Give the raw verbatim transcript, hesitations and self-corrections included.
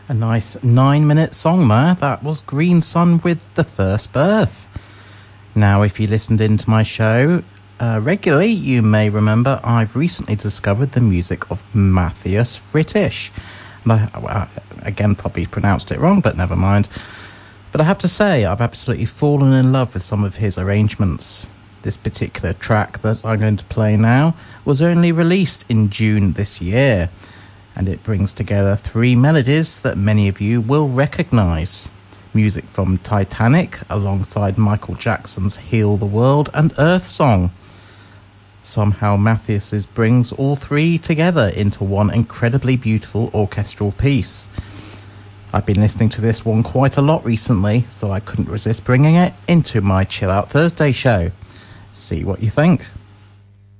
A nice nine-minute song there. That was Green Sun with The First Birth. Now, if you listened into my show uh, regularly, you may remember I've recently discovered the music of Matthias Rittisch. And I, I, again, probably pronounced it wrong, but never mind. But I have to say, I've absolutely fallen in love with some of his arrangements. This particular track that I'm going to play now was only released in June this year, and it brings together three melodies that many of you will recognise. Music from Titanic, alongside Michael Jackson's Heal the World and Earth Song. Somehow Matthias brings all three together into one incredibly beautiful orchestral piece. I've been listening to this one quite a lot recently, so I couldn't resist bringing it into my Chill Out Thursday show. See what you think.